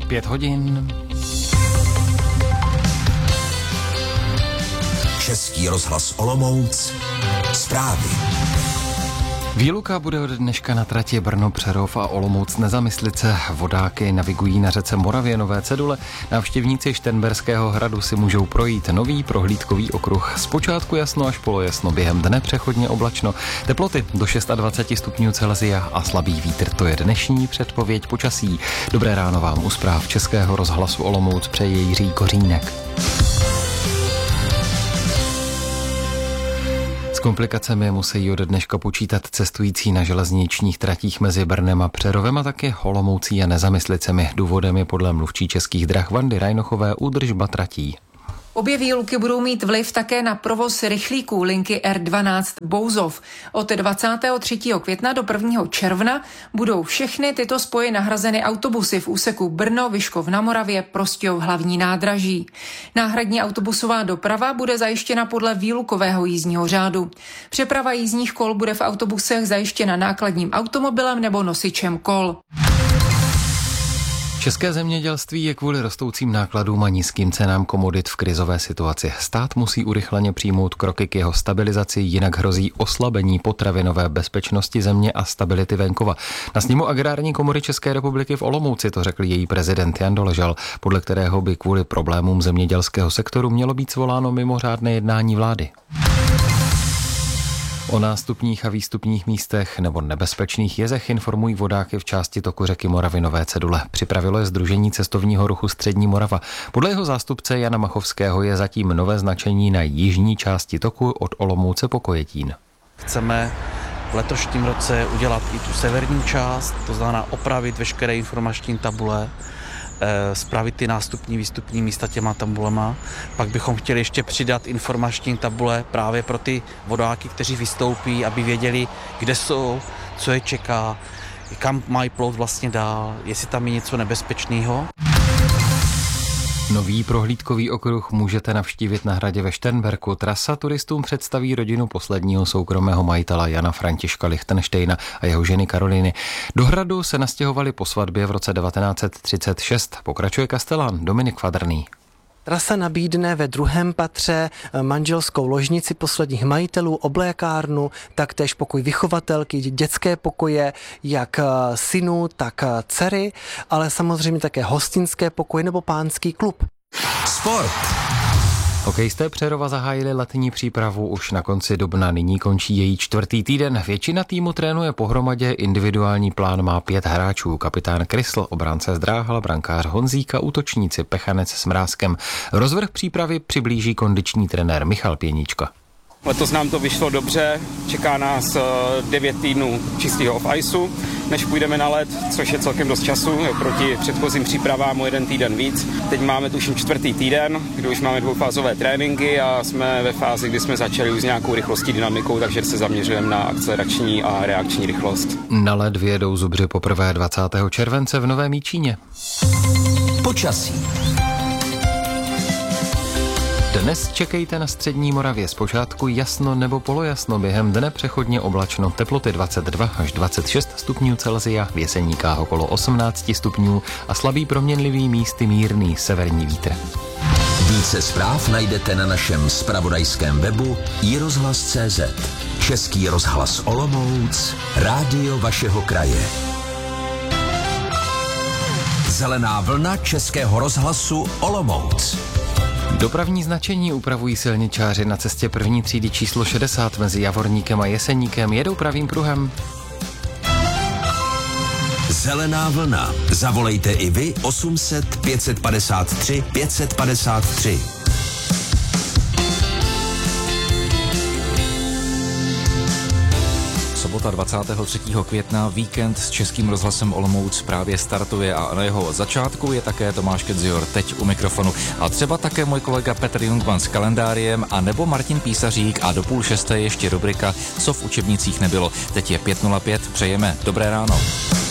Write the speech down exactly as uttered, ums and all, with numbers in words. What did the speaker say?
Pět hodin. Český rozhlas Olomouc. Zprávy. Výluka bude od dneška na trati Brno, Přerov a Olomouc Nezamyslice. Vodáky navigují na řece Moravě nové cedule. Návštěvníci Šternberského hradu si můžou projít nový prohlídkový okruh. Zpočátku jasno až polojasno, během dne přechodně oblačno. Teploty do dvacet šest stupňů Celsia a slabý vítr. To je dnešní předpověď počasí. Dobré ráno vám u zpráv Českého rozhlasu Olomouc přeje Jiří Kořínek. S komplikacemi musí od dneška počítat cestující na železničních tratích mezi Brnem a Přerovem a taky Olomoucí a Nezamyslicemi. Důvodem je podle mluvčí Českých drah Vandy Rajnochové údržba tratí. Obě výluky budou mít vliv také na provoz rychlíků linky R dvanáct Bouzov. Od dvacátého třetího května do prvního června budou všechny tyto spoje nahrazeny autobusy v úseku Brno, Vyškov na Moravě, Prostějov, Hlavní nádraží. Náhradní autobusová doprava bude zajištěna podle výlukového jízdního řádu. Přeprava jízdních kol bude v autobusech zajištěna nákladním automobilem nebo nosičem kol. České zemědělství je kvůli rostoucím nákladům a nízkým cenám komodit v krizové situaci. Stát musí urychleně přijmout kroky k jeho stabilizaci, jinak hrozí oslabení potravinové bezpečnosti země a stability venkova. Na sněmu Agrární komory České republiky v Olomouci to řekl její prezident Jan Doležal, podle kterého by kvůli problémům zemědělského sektoru mělo být svoláno mimořádné jednání vlády. O nástupních a výstupních místech nebo nebezpečných jezech informují vodáky v části toku řeky Moravy nové cedule. Připravilo je Sdružení cestovního ruchu Střední Morava. Podle jeho zástupce Jana Machovského je zatím nové značení na jižní části toku od Olomouce po Kojetín. Chceme v letošním roce udělat i tu severní část, to znamená opravit veškeré informační tabule, spravit ty nástupní, výstupní místa těma tabulema. Pak bychom chtěli ještě přidat informační tabule právě pro ty vodáky, kteří vystoupí, aby věděli, kde jsou, co je čeká, kam mají plout vlastně dál, jestli tam je něco nebezpečného. Nový prohlídkový okruh můžete navštívit na hradě ve Šternberku. Trasa turistům představí rodinu posledního soukromého majitele Jana Františka Lichtenštejna a jeho ženy Karoliny. Do hradu se nastěhovali po svatbě v roce devatenáct set třicet šest. Pokračuje kastelán Dominik Fadrný. Trasa nabídne ve druhém patře manželskou ložnici posledních majitelů, oblékárnu, taktéž pokoj vychovatelky, dětské pokoje, jak synů, tak dcery, ale samozřejmě také hostinské pokoje nebo pánský klub. Sport. Hokejisté Přerova zahájili letní přípravu už na konci dubna, nyní končí její čtvrtý týden. Většina týmu trénuje pohromadě, individuální plán má pět hráčů. Kapitán Krysl, obránce Zdráhal, brankář Honzík a útočníci Pechanec s Mrázkem. Rozvrh přípravy přiblíží kondiční trenér Michal Pěníčka. Letos nám to vyšlo dobře, čeká nás devět týdnů čistého off-iceu, než půjdeme na led, což je celkem dost času, proti předchozím přípravám o jeden týden víc. Teď máme tuším čtvrtý týden, kdy už máme dvoufázové tréninky a jsme ve fázi, kdy jsme začali už s nějakou rychlostí, dynamikou, takže se zaměřujeme na akcelerační a reakční rychlost. Na led vyjedou Zubři poprvé dvacátého července v Novém Jičíně. Počasí. Dnes čekejte na střední Moravě, zpočátku jasno nebo polojasno, během dne přechodně oblačno, teploty dvacet dva až dvacet šest stupňů Celsia, v Jeseníkách okolo osmnáct stupňů a slabý proměnlivý místy mírný severní vítr. Více zpráv najdete na našem zpravodajském webu i rozhlas tečka cé zet. Český rozhlas Olomouc, rádio vašeho kraje. Zelená vlna Českého rozhlasu Olomouc. Dopravní značení upravují silničáři na cestě první třídy číslo šedesát mezi Javorníkem a Jeseníkem. Jedou pravým pruhem. Zelená vlna. Zavolejte i vy osm set pět set padesát tři pět set padesát tři. Sobota dvacátého třetího května, víkend s Českým rozhlasem Olomouc právě startuje a na jeho začátku je také Tomáš Kedzior teď u mikrofonu. A třeba také můj kolega Petr Jungman s kalendáriem a nebo Martin Písařík a do půl šesté ještě rubrika Co v učebnicích nebylo. Teď je pět nula pět, přejeme dobré ráno.